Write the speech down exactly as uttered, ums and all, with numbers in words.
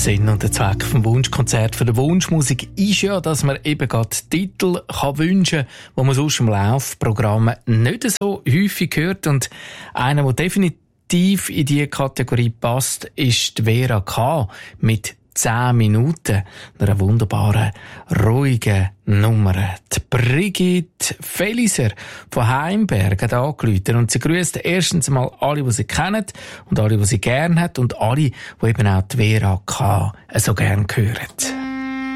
Sinn und der Zweck vom Wunschkonzert für die Wunschmusik ist ja, dass man eben gerade Titel kann wünschen kann, die man sonst im Laufprogramm nicht so häufig hört. Und einer, der definitiv in diese Kategorie passt, ist die Vera K. mit zehn Minuten, einer wunderbaren, ruhigen Nummer. Die Brigitte Feliser von Heimberg hat angerufen und sie grüßt erstens mal alle, die sie kennen und alle, die sie gerne hat und alle, die eben auch die Vera K. so gerne hören.